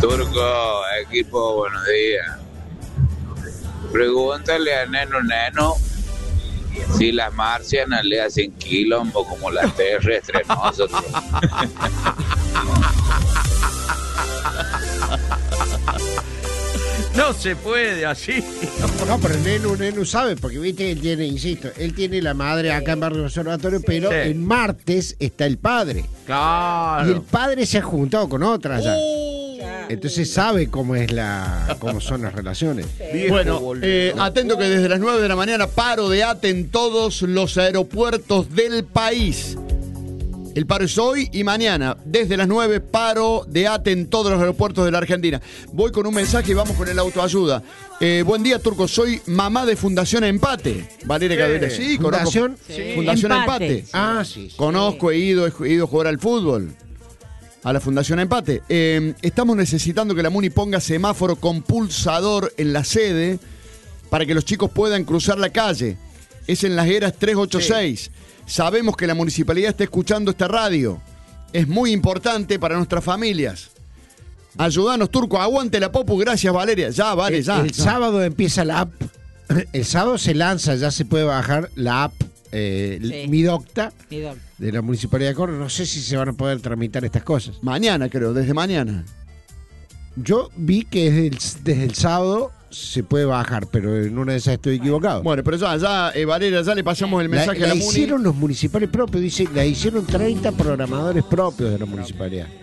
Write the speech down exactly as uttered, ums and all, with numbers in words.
Turco, equipo, buenos días. Pregúntale a Neno Neno si las marcianas le hacen quilombo como las terrestres nosotros. No se puede así. No, pero Nenu, Nenu sabe, porque viste que él tiene, insisto, él tiene la madre acá en Barrio Observatorio, pero Sí. en martes está el padre. Claro. Y el padre se ha juntado con otra ya. Entonces sabe cómo es la, cómo son las relaciones. Bueno, eh, atento que desde las nueve de la mañana paro de A T E en todos los aeropuertos del país. El paro es hoy y mañana. Desde las nueve, paro de A T E en todos los aeropuertos de la Argentina. Voy con un mensaje y vamos con el autoayuda. Eh, buen día, Turco. Soy mamá de Fundación Empate. Valeria Sí. Cabrera. Sí, ¿Fundación? conozco. Sí. Fundación Empate. Empate. Ah, sí. sí. Conozco, he ido, he ido a jugar al fútbol. A la Fundación Empate. Eh, estamos necesitando que la Muni ponga semáforo con pulsador en la sede para que los chicos puedan cruzar la calle. Es en Las Heras trescientos ochenta y seis. Sabemos que la municipalidad está escuchando esta radio. Es muy importante para nuestras familias. Ayúdanos, Turco. Aguante la Popu. Gracias, Valeria. Ya, vale, El, ya. el ya. sábado empieza la app. El sábado se lanza, ya se puede bajar la app eh, Sí. Mi Docta Mi doc. de la Municipalidad de Córdoba. No sé si se van a poder tramitar estas cosas. Mañana, creo, desde mañana. Yo vi que desde el, desde el sábado se puede bajar, pero en una de esas estoy equivocado. Bueno, pero ya, ya, eh, Valeria, ya le pasamos el mensaje la, a la la Muni. hicieron los municipales propios, dice, la hicieron treinta programadores propios de la municipalidad.